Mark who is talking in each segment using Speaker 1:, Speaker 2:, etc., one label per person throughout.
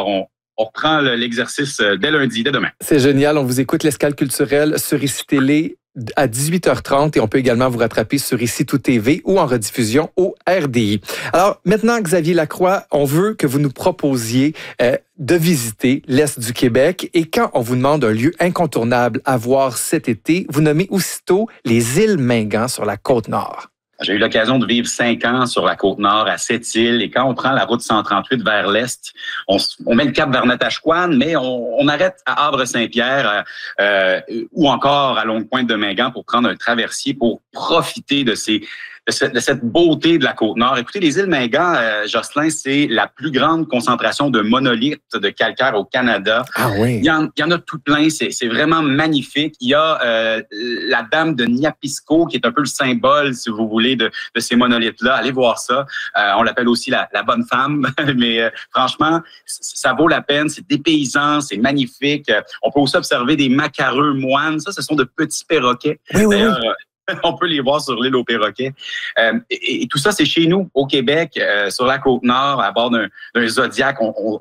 Speaker 1: on reprend l'exercice dès lundi, dès demain.
Speaker 2: C'est génial. On vous écoute l'Escale culturelle sur ICI Télé à 18h30 et on peut également vous rattraper sur ICI Tout TV ou en rediffusion au RDI. Alors maintenant, Xavier Lacroix, on veut que vous nous proposiez de visiter l'Est du Québec et quand on vous demande un lieu incontournable à voir cet été, vous nommez aussitôt les îles Mingan sur la Côte-Nord.
Speaker 1: J'ai eu l'occasion de vivre 5 ans sur la Côte-Nord, à Sept-Îles, et quand on prend la route 138 vers l'Est, on met le cap vers Natashquan, mais on arrête à Havre-Saint-Pierre ou encore à Longue-Pointe de Mingan pour prendre un traversier pour profiter de cette beauté de la Côte-Nord. Écoutez, les îles Mingan, Jocelyn, c'est la plus grande concentration de monolithes de calcaire au Canada.
Speaker 2: Ah oui.
Speaker 1: Il y en a tout plein, c'est vraiment magnifique. Il y a la dame de Niapisco, qui est un peu le symbole, si vous voulez, de ces monolithes-là. Allez voir ça. On l'appelle aussi la bonne femme, mais franchement, ça vaut la peine. C'est dépaysant, c'est magnifique. On peut aussi observer des macareux moines. Ça, ce sont de petits perroquets.
Speaker 2: Oui, oui,
Speaker 1: D'ailleurs, on peut les voir sur l'île aux perroquets. Et tout ça, c'est chez nous, au Québec, sur la Côte-Nord, à bord d'un Zodiac.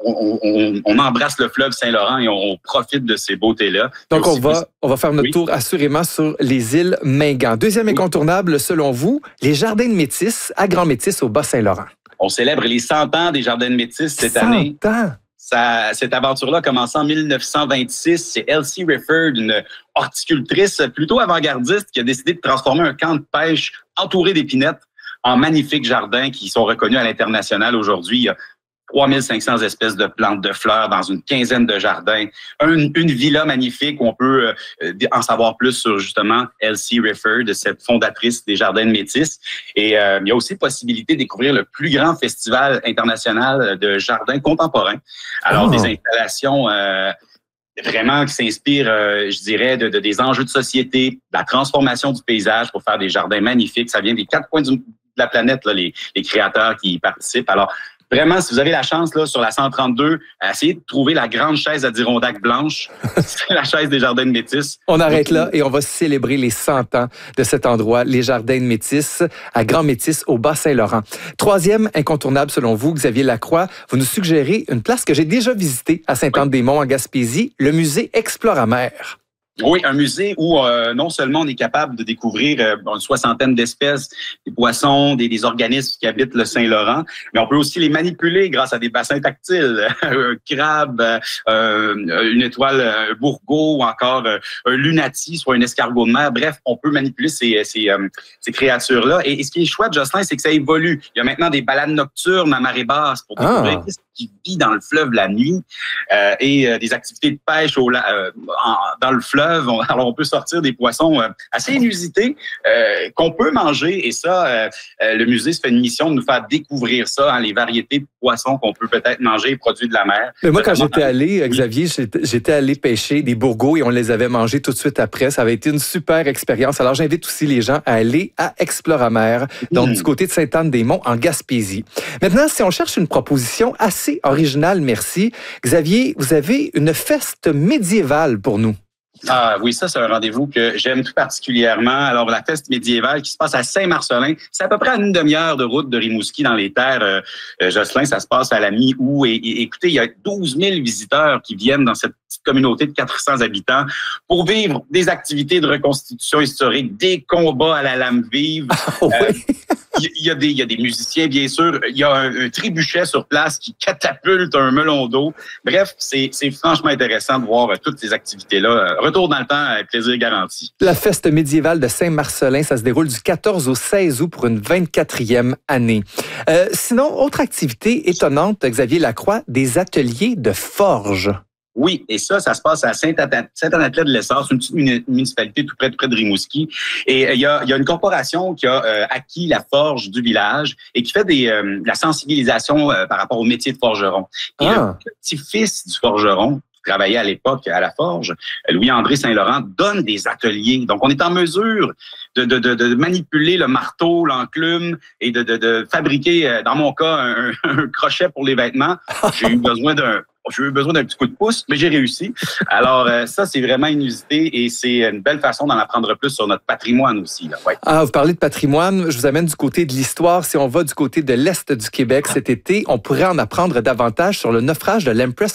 Speaker 1: On embrasse le fleuve Saint-Laurent et on profite de ces beautés-là.
Speaker 2: Donc, on va faire notre tour assurément sur les îles Mingan. Deuxième incontournable, selon vous, les Jardins de Métis à Grand-Métis au Bas-Saint-Laurent.
Speaker 1: On célèbre les 100 ans des Jardins de Métis cette année.
Speaker 2: 100 ans!
Speaker 1: Cette aventure-là a commencé en 1926. C'est Elsie Rifford, une horticultrice plutôt avant-gardiste qui a décidé de transformer un camp de pêche entouré d'épinettes en magnifiques jardins qui sont reconnus à l'international aujourd'hui. Il y a 3500 espèces de plantes, de fleurs dans une quinzaine de jardins. Une villa magnifique où on peut en savoir plus sur justement Elsie Rifford, cette fondatrice des Jardins de Métis. Et il y a aussi possibilité de découvrir le plus grand festival international de jardins contemporains. Alors, des installations vraiment qui s'inspirent, je dirais, des enjeux de société, de la transformation du paysage pour faire des jardins magnifiques. Ça vient des 4 coins de la planète, là, les créateurs qui y participent. Alors, vraiment, si vous avez la chance, là, sur la 132, essayez de trouver la grande chaise Adirondack blanche. C'est la chaise des Jardins de Métis.
Speaker 2: On arrête là et on va célébrer les 100 ans de cet endroit, les Jardins de Métis, à Grand-Métis, au Bas-Saint-Laurent. Troisième incontournable, selon vous, Xavier Lacroix, vous nous suggérez une place que j'ai déjà visitée à Sainte-Anne-des-Monts, en Gaspésie, le musée Exploramer.
Speaker 1: Oui, un musée où non seulement on est capable de découvrir une 60aine d'espèces, des poissons, des organismes qui habitent le Saint-Laurent, mais on peut aussi les manipuler grâce à des bassins tactiles, un crabe, une étoile, un bourreau ou encore un lunati, soit un escargot de mer. Bref, on peut manipuler ces créatures-là. Et ce qui est chouette, Jocelyn, c'est que ça évolue. Il y a maintenant des balades nocturnes à marée basse pour découvrir ce qui vit dans le fleuve la nuit et des activités de pêche dans le fleuve. Alors, on peut sortir des poissons assez inusités qu'on peut manger. Et ça, le musée se fait une mission de nous faire découvrir ça, les variétés de poissons qu'on peut peut-être manger et produits de la mer.
Speaker 2: Mais moi, quand j'étais allé, Xavier, j'étais allé pêcher des bourgots et on les avait mangés tout de suite après. Ça avait été une super expérience. Alors, j'invite aussi les gens à aller à Exploramer, donc du côté de Sainte-Anne-des-Monts, en Gaspésie. Maintenant, si on cherche une proposition assez originale, merci, Xavier, vous avez une feste médiévale pour nous.
Speaker 1: Ah oui, ça, c'est un rendez-vous que j'aime tout particulièrement. Alors, la fête médiévale qui se passe à Saint-Marcellin, c'est à peu près à une demi-heure de route de Rimouski dans les terres. Jocelyn, ça se passe à la mi-août. Et écoutez, il y a 12 000 visiteurs qui viennent dans cette petite communauté de 400 habitants pour vivre des activités de reconstitution historique, des combats à la lame vive. Il y a des musiciens, bien sûr. Il y a un trébuchet sur place qui catapulte un melon d'eau. Bref, c'est franchement intéressant de voir toutes ces activités-là. Retour dans le temps, plaisir garanti.
Speaker 2: La fête médiévale de Saint-Marcellin, ça se déroule du 14 au 16 août pour une 24e année. Sinon, autre activité étonnante, Xavier Lacroix, des ateliers de forge.
Speaker 1: Oui, et ça se passe à Saint-Anatlet-de-l'Essor. C'est une petite municipalité tout près de Rimouski. Et il y a une corporation qui a acquis la forge du village et qui fait de la sensibilisation par rapport au métier de forgeron. Et le petit-fils du forgeron, qui travaillait à l'époque à la forge, Louis-André Saint-Laurent, donne des ateliers. Donc, on est en mesure de manipuler le marteau, l'enclume et de fabriquer, dans mon cas, un crochet pour les vêtements. J'ai eu besoin d'un petit coup de pouce, mais j'ai réussi. Alors, ça, c'est vraiment inusité et c'est une belle façon d'en apprendre plus sur notre patrimoine aussi. Là. Ouais.
Speaker 2: Ah, vous parlez de patrimoine. Je vous amène du côté de l'histoire. Si on va du côté de l'Est du Québec cet été, on pourrait en apprendre davantage sur le naufrage de l'Empress